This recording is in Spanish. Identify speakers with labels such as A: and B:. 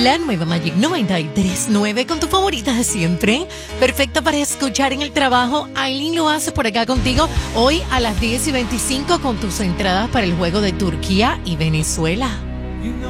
A: La nueva Magic 93.9 con tu favorita de siempre. Perfecta para escuchar en el trabajo. Aileen lo hace por acá contigo. Hoy a las 10:25 con tus entradas para el juego de Turquía y Venezuela.